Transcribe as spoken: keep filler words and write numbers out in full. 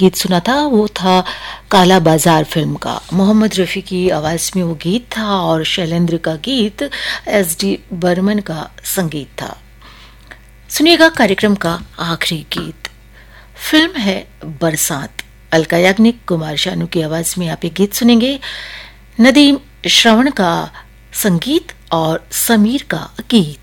गीत सुना था वो था काला बाजार फिल्म का। मोहम्मद रफ़ी की आवाज़ में वो गीत था और शैलेंद्र का गीत, एस डी बर्मन का संगीत था। सुनिएगा कार्यक्रम का आखिरी गीत। फिल्म है बरसात। अलका याग्निक, कुमार शानू की आवाज़ में आप ये गीत सुनेंगे। नदीम श्रवण का संगीत और समीर का गीत।